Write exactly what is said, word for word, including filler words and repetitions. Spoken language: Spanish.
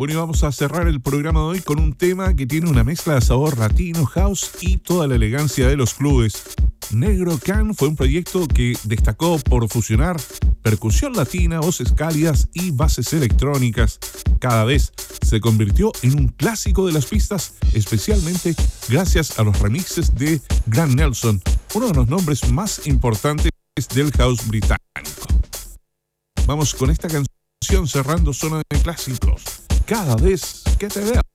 Bueno, y vamos a cerrar el programa de hoy con un tema que tiene una mezcla de sabor latino, house y toda la elegancia de los clubes. Negro Can fue un proyecto que destacó por fusionar percusión latina, voces cálidas y bases electrónicas. Cada vez se convirtió en un clásico de las pistas, especialmente gracias a los remixes de Grant Nelson, uno de los nombres más importantes del house británico. Vamos con esta canción cerrando Zona de Clásicos. Cada vez que te veo.